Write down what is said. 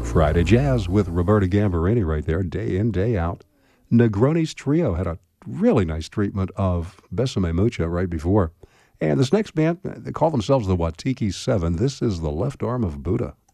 Friday Jazz with Roberta Gambarini right there, day in, day out. Negronis Trio had a really nice treatment of Besame Mucho right before. And this next band, they call themselves the Watiki Seven. This is the Left Arm of Buddha.